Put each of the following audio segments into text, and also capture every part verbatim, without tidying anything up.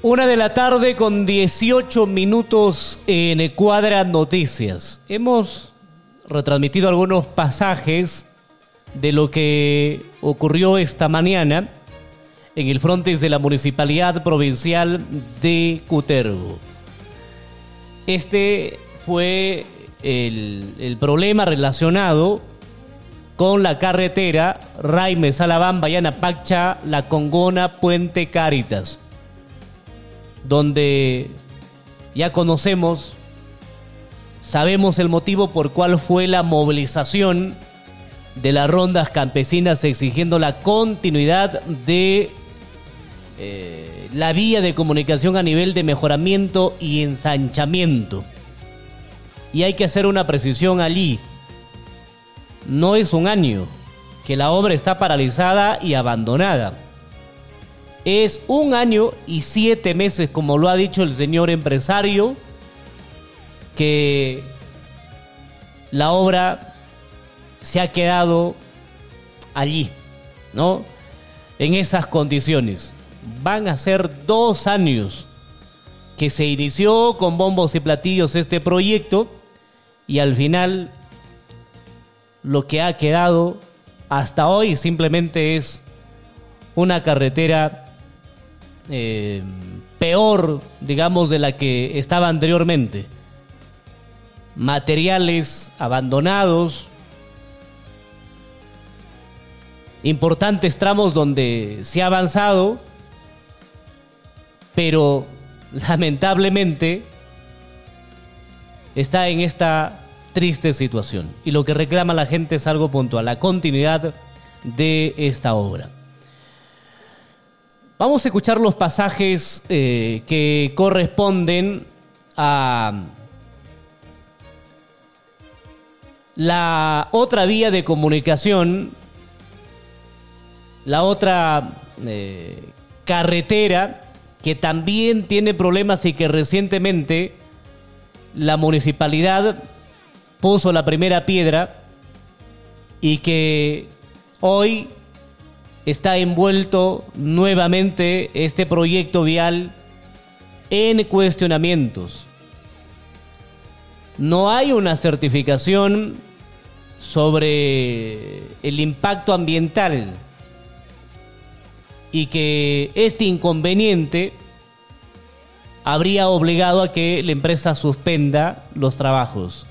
Una de la tarde con dieciocho minutos en Cuadra Noticias. Hemos retransmitido algunos pasajes de lo que ocurrió esta mañana en el frontis de la Municipalidad Provincial de Cutervo. Este fue el, el problema relacionado con la carretera Raime Salabamba, Yanapacha, La Congona, Puente Cáritas, donde ya conocemos, sabemos el motivo por cual fue la movilización de las rondas campesinas exigiendo la continuidad de eh, la vía de comunicación a nivel de mejoramiento y ensanchamiento. Y hay que hacer una precisión allí. No es un año que la obra está paralizada y abandonada. Es un año y siete meses, como lo ha dicho el señor empresario, que la obra se ha quedado allí, ¿no? En esas condiciones. Van a ser dos años que se inició con bombos y platillos este proyecto y al final lo que ha quedado hasta hoy simplemente es una carretera Eh, peor, digamos, de la que estaba anteriormente. Materiales abandonados, importantes tramos donde se ha avanzado, pero lamentablemente está en esta triste situación. Y lo que reclama la gente es algo puntual, la continuidad de esta obra. Vamos a escuchar los pasajes eh, que corresponden a la otra vía de comunicación, la otra eh, carretera que también tiene problemas y que recientemente la municipalidad puso la primera piedra y que hoy está envuelto nuevamente este proyecto vial en cuestionamientos. No hay una certificación sobre el impacto ambiental y que este inconveniente habría obligado a que la empresa suspenda los trabajos.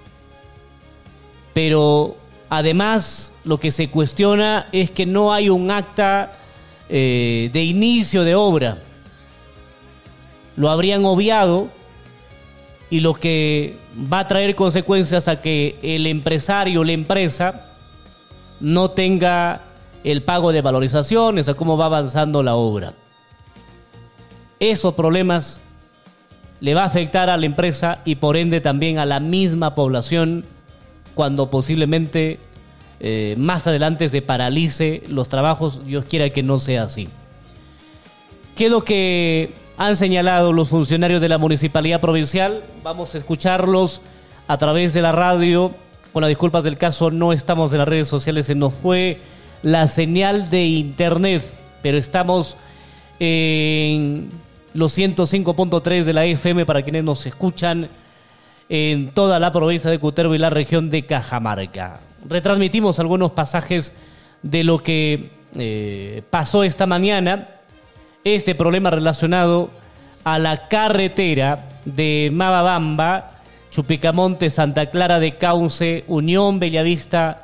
Pero además, lo que se cuestiona es que no hay un acta eh, de inicio de obra. Lo habrían obviado y lo que va a traer consecuencias a que el empresario o la empresa no tenga el pago de valorizaciones, a cómo va avanzando la obra. Esos problemas le va a afectar a la empresa y por ende también a la misma población cuando posiblemente eh, más adelante se paralice los trabajos. Dios quiera que no sea así. ¿Qué es lo que han señalado los funcionarios de la Municipalidad Provincial? Vamos a escucharlos a través de la radio. Con las disculpas del caso, no estamos en las redes sociales, se nos fue la señal de internet, pero estamos en los ciento cinco punto tres de la F M para quienes nos escuchan en toda la provincia de Cutervo y la región de Cajamarca. Retransmitimos algunos pasajes de lo que eh, pasó esta mañana, este problema relacionado a la carretera de Mababamba, Chupicamonte, Santa Clara de Cauce, Unión, Bellavista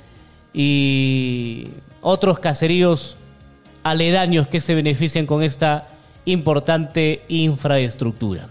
y otros caseríos aledaños que se benefician con esta importante infraestructura.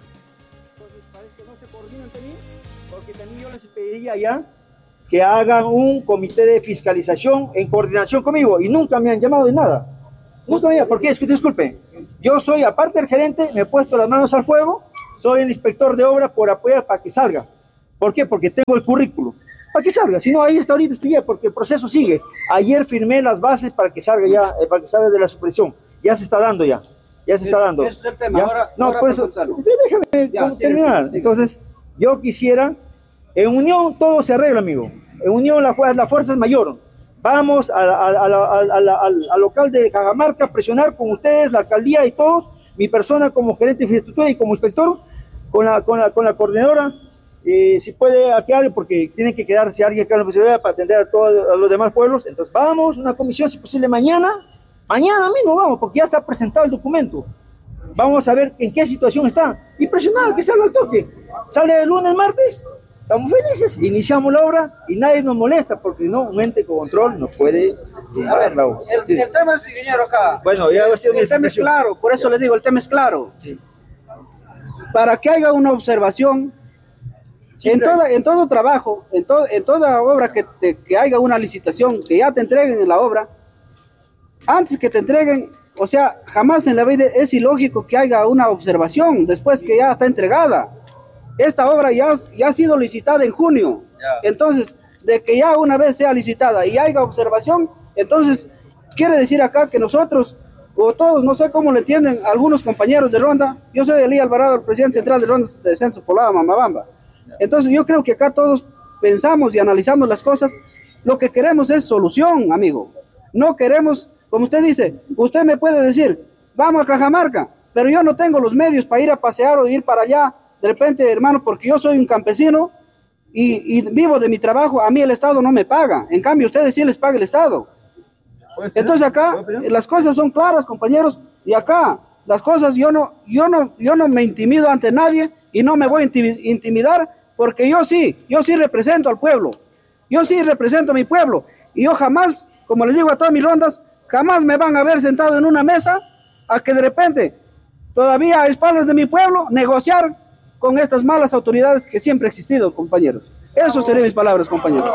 Pediría ya que hagan un comité de fiscalización en coordinación conmigo y nunca me han llamado de nada. Nunca me han, porque es que disculpen, yo soy, aparte del gerente, me he puesto las manos al fuego, soy el inspector de obra por apoyar para que salga. ¿Por qué? Porque tengo el currículo. Para que salga, si no, ahí está ahorita estoy ya, porque el proceso sigue. Ayer firmé las bases para que salga ya, eh, para que salga de la suspensión. Ya se está dando ya, ya se está dando. Ese es el tema. Ahora, no, ahora por eso, déjame ya, terminar. Sigue, sigue, Entonces, sigue. Yo quisiera, en unión todo se arregla, amigo. En unión la, la fuerza es mayor. Vamos a, a, a, a, a, a, al local de Cajamarca a presionar con ustedes, la alcaldía y todos, mi persona como gerente de infraestructura y como inspector, con la, con la, con la coordinadora, eh, si puede aquí alguien, porque tiene que quedarse alguien acá en la posibilidad para atender a todos a los demás pueblos. Entonces vamos, una comisión, si posible mañana, mañana mismo vamos, porque ya está presentado el documento. Vamos a ver en qué situación está. Y presionar que salga al toque. Sale el lunes, martes, estamos felices, iniciamos la obra y nadie nos molesta, porque no, un ente de control no puede. A ver, el, el tema es, ingeniero, acá. Bueno, ya va a ser el tema es claro, por eso les digo, el tema es claro. Sí. Para que haya una observación, sí, en, toda, en todo trabajo, en, to, en toda obra que, te, que haya una licitación, que ya te entreguen en la obra, antes que te entreguen, o sea, jamás en la vida es ilógico que haya una observación después que ya está entregada. Esta obra ya, ya ha sido licitada en junio, yeah. Entonces, de que ya una vez sea licitada y haya observación, entonces quiere decir acá que nosotros, o todos, no sé cómo le entienden algunos compañeros de Ronda, yo soy Elí Alvarado, el presidente central de Ronda de Centro Poblado, Mamabamba. Entonces yo creo que acá todos pensamos y analizamos las cosas, lo que queremos es solución, amigo. No queremos, como usted dice, usted me puede decir, vamos a Cajamarca, pero yo no tengo los medios para ir a pasear o ir para allá, de repente, hermano, porque yo soy un campesino y, y vivo de mi trabajo, a mí el Estado no me paga, en cambio ustedes sí les paga el Estado. Entonces acá las cosas son claras, compañeros, y acá las cosas yo no, yo no, yo no me intimido ante nadie y no me voy a intimidar, porque yo sí, yo sí represento al pueblo, yo sí represento a mi pueblo, y yo jamás, como les digo a todas mis rondas, jamás me van a ver sentado en una mesa a que de repente, todavía a espaldas de mi pueblo, negociar con estas malas autoridades que siempre han existido, compañeros. Eso serían mis palabras, compañeros.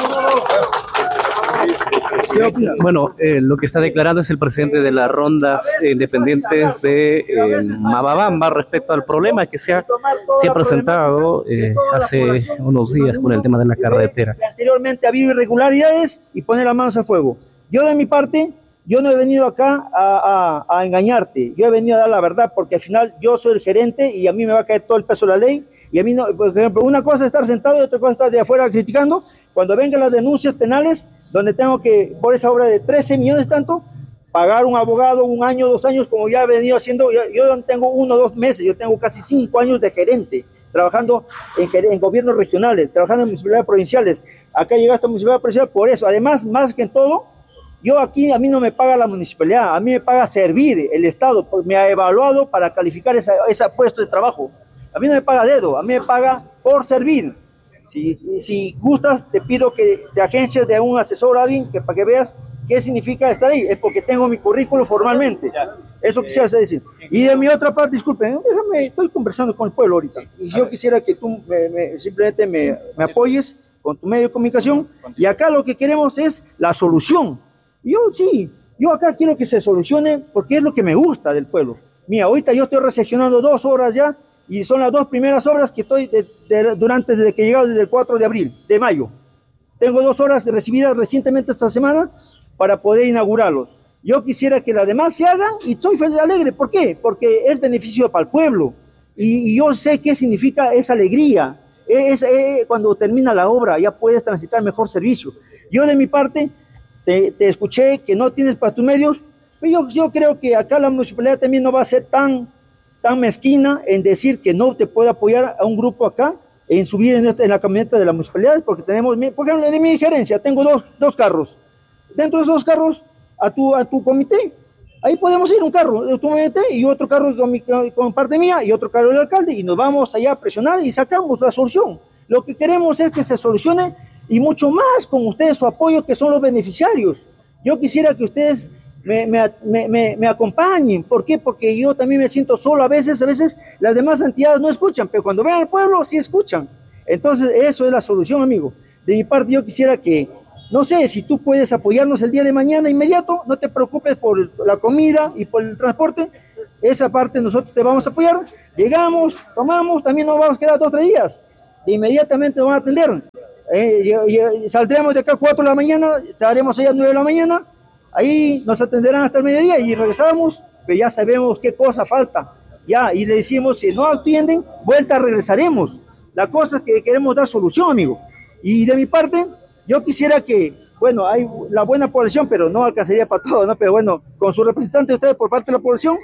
Bueno, eh, lo que está declarando es el presidente de las rondas independientes de eh, Mamabamba respecto al problema que se ha, se ha presentado eh, hace unos días con el tema de la carretera. Anteriormente ha habido irregularidades y poner las manos al fuego. Yo de mi parte, yo no he venido acá a, a, a engañarte, yo he venido a dar la verdad, porque al final yo soy el gerente y a mí me va a caer todo el peso de la ley. Y a mí, no, por ejemplo, una cosa es estar sentado y otra cosa es estar de afuera criticando. Cuando vengan las denuncias penales, donde tengo que, por esa obra de trece millones tanto, pagar un abogado un año, dos años, como ya he venido haciendo. Yo, yo no tengo uno o dos meses, yo tengo casi cinco años de gerente, trabajando en, en gobiernos regionales, trabajando en municipalidades provinciales. Acá llegué hasta municipalidad provincial por eso. Además, más que en todo, yo aquí, a mí no me paga la municipalidad, a mí me paga servir el Estado, porque me ha evaluado para calificar esa, ese puesto de trabajo. A mí no me paga dedo, a mí me paga por servir. Si, si gustas, te pido que te agencias de un asesor a alguien que, para que veas qué significa estar ahí. Es porque tengo mi currículo formalmente. Eso quisiera decir. Y de mi otra parte, disculpen, déjame, estoy conversando con el pueblo ahorita. Y yo quisiera que tú me, me, simplemente me, me apoyes con tu medio de comunicación. Y acá lo que queremos es la solución. Yo sí, yo acá quiero que se solucione porque es lo que me gusta del pueblo. Mira, ahorita yo estoy recepcionando dos horas ya. Y son las dos primeras obras que estoy de, de, durante desde que he llegado desde el cuatro de abril, de mayo. Tengo dos horas recibidas recientemente esta semana para poder inaugurarlos. Yo quisiera que las demás se hagan y estoy feliz, alegre. ¿Por qué? Porque es beneficio para el pueblo. Y, y yo sé qué significa esa alegría. Es, es, cuando termina la obra ya puedes transitar mejor servicio. Yo de mi parte te, te escuché que no tienes para tus medios, pero yo, yo creo que acá la municipalidad también no va a ser tan... tan mezquina en decir que no te puede apoyar a un grupo acá en subir en, esta, en la camioneta de la municipalidad, porque tenemos, por ejemplo, de mi gerencia tengo dos, dos carros, dentro de esos dos carros a tu, a tu comité, ahí podemos ir un carro de tu comité y otro carro con, mi, con parte mía y otro carro del alcalde y nos vamos allá a presionar y sacamos la solución. Lo que queremos es que se solucione y mucho más con ustedes su apoyo, que son los beneficiarios. Yo quisiera que ustedes Me, me, me, me acompañen. ¿Por qué? Porque yo también me siento solo a veces, a veces las demás entidades no escuchan, pero cuando ven al pueblo sí escuchan. Entonces eso es la solución, amigo. De mi parte yo quisiera que, no sé, si tú puedes apoyarnos el día de mañana inmediato, no te preocupes por la comida y por el transporte, esa parte nosotros te vamos a apoyar. Llegamos, tomamos, también nos vamos a quedar dos o tres días, de inmediatamente nos van a atender. Eh, y, y saldremos de acá a cuatro de la mañana, estaremos allá a nueve de la mañana. Ahí nos atenderán hasta el mediodía y regresamos, pero ya sabemos qué cosa falta. Ya, y le decimos, si no atienden, vuelta regresaremos. La cosa es que queremos dar solución, amigo. Y de mi parte, yo quisiera que, bueno, hay la buena población, pero no alcanzaría para todo, ¿no? Pero bueno, con su representante de ustedes por parte de la población,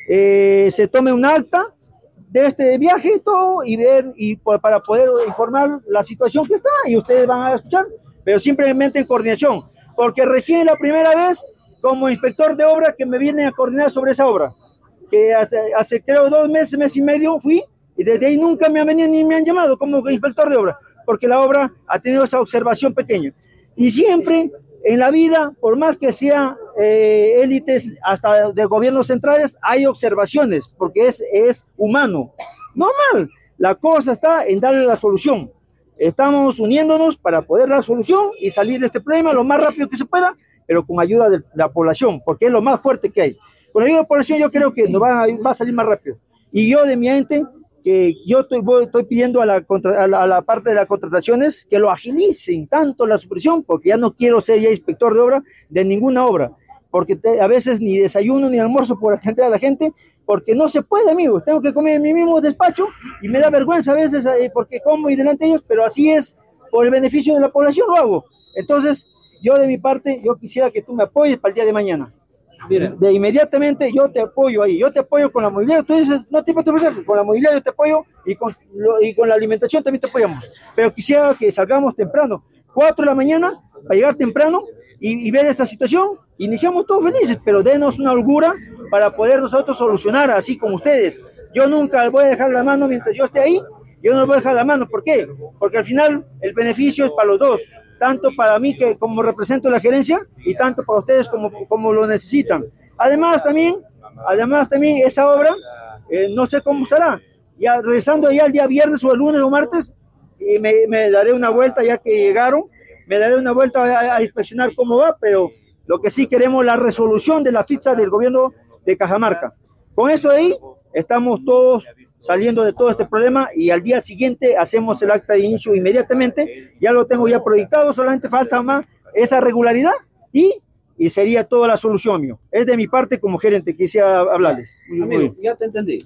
eh, se tome un acta de este viaje y todo, y ver, y para poder informar la situación que está, y ustedes van a escuchar, pero simplemente en coordinación, porque recién la primera vez, como inspector de obra, que me vienen a coordinar sobre esa obra, que hace, hace creo dos meses, mes y medio fui, y desde ahí nunca me han venido ni me han llamado como inspector de obra, porque la obra ha tenido esa observación pequeña. Y siempre en la vida, por más que sea eh, élites hasta de gobiernos centrales, hay observaciones, porque es, es humano. Normal, la cosa está en darle la solución. Estamos uniéndonos para poder dar solución y salir de este problema lo más rápido que se pueda, pero con ayuda de la población, porque es lo más fuerte que hay. Con ayuda de la población yo creo que nos va, va a salir más rápido. Y yo de mi ente, que yo estoy, voy, estoy pidiendo a la, contra, a, la, a la parte de las contrataciones que lo agilicen tanto la supervisión, porque ya no quiero ser ya inspector de obra de ninguna obra, porque te, a veces ni desayuno ni almuerzo por atender a la gente, porque no se puede, amigos, tengo que comer en mi mismo despacho y me da vergüenza a veces eh, porque como y delante de ellos, pero así es, por el beneficio de la población lo hago. Entonces, yo de mi parte, yo quisiera que tú me apoyes para el día de mañana. Miren, de inmediatamente yo te apoyo ahí, yo te apoyo con la movilidad, tú dices, no te importa, con la movilidad yo te apoyo y con, lo, y con la alimentación también te apoyamos, pero quisiera que salgamos temprano, cuatro de la mañana, para llegar temprano y, y ver esta situación, iniciamos todos felices, pero denos una holgura para poder nosotros solucionar así como ustedes. Yo nunca voy a dejar la mano mientras yo esté ahí, yo no voy a dejar la mano, ¿por qué? Porque al final el beneficio es para los dos, tanto para mí que como represento la gerencia y tanto para ustedes como, como lo necesitan. Además también, además también esa obra, eh, no sé cómo estará, ya regresando ya el día viernes o el lunes o martes, y me, me daré una vuelta ya que llegaron, me daré una vuelta a, a inspeccionar cómo va, pero lo que sí queremos la resolución de la ficha del gobierno de Cajamarca. Con eso ahí estamos todos saliendo de todo este problema y al día siguiente hacemos el acta de inicio inmediatamente, ya lo tengo ya proyectado, solamente falta más esa regularidad y, y sería toda la solución mío. Es de mi parte como gerente, quisiera hablarles. Amigo, ya te entendí.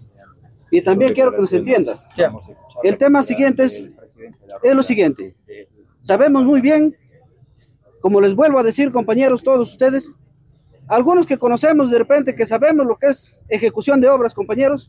Y también quiero que nos entiendas. El tema siguiente es, es lo siguiente. Sabemos muy bien, como les vuelvo a decir, compañeros, todos ustedes, algunos que conocemos de repente, que sabemos lo que es ejecución de obras, compañeros,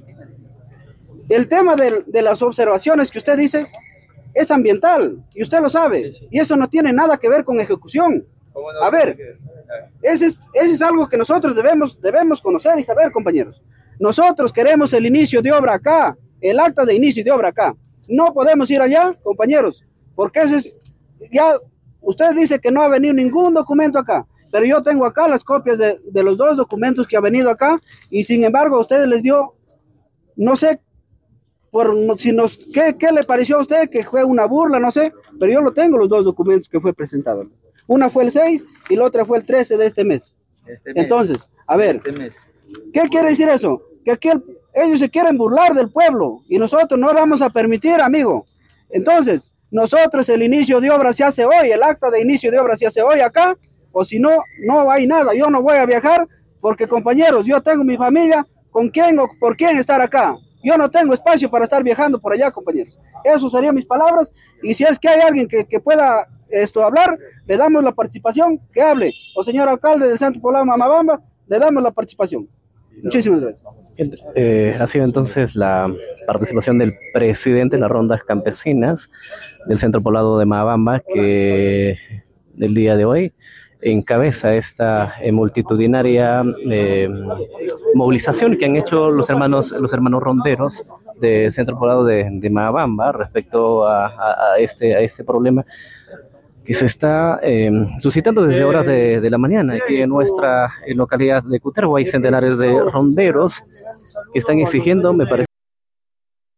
el tema de, de las observaciones que usted dice es ambiental, y usted lo sabe, y eso no tiene nada que ver con ejecución. A ver, ese es, ese es algo que nosotros debemos, debemos conocer y saber, compañeros. Nosotros queremos el inicio de obra acá, el acta de inicio de obra acá. No podemos ir allá, compañeros, porque ese es, ya, usted dice que no ha venido ningún documento acá, pero yo tengo acá las copias de, de los dos documentos que ha venido acá, y sin embargo a ustedes les dio, no sé, por, si nos, ¿qué, ¿qué le pareció a usted? Que fue una burla, no sé, pero yo lo tengo los dos documentos que fue presentado. Una fue el seis y la otra fue el trece de este mes. Este mes. Entonces, a ver, este mes. ¿Qué quiere decir eso? Que aquí el, ellos se quieren burlar del pueblo y nosotros no vamos a permitir, amigo. Entonces, nosotros el inicio de obra se hace hoy, el acta de inicio de obra se hace hoy acá, o si no, no hay nada. Yo no voy a viajar porque, compañeros, yo tengo mi familia, ¿con quién o por quién estar acá? Yo no tengo espacio para estar viajando por allá, compañeros. Esas serían mis palabras. Y si es que hay alguien que, que pueda esto hablar, le damos la participación, que hable. O señor alcalde del Centro Poblado Mamabamba, le damos la participación. Muchísimas gracias. Eh, ha sido entonces la participación del presidente de las rondas campesinas del Centro Poblado de Mamabamba, que el día de hoy encabeza esta eh, multitudinaria eh, movilización que han hecho los hermanos los hermanos ronderos del Centro Poblado de, de Mamabamba respecto a, a, a, este, a este problema que se está eh, suscitando desde horas de, de la mañana aquí en nuestra en localidad de Cutervo. Hay centenares de ronderos que están exigiendo, me parece,